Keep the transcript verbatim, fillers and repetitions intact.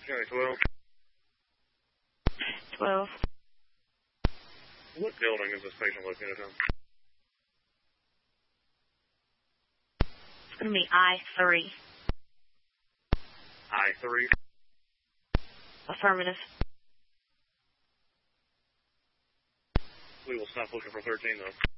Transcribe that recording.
County twelve. twelve. What building is this patient located in? It's going to be I three. I three. Affirmative. We will stop looking for thirteen, though.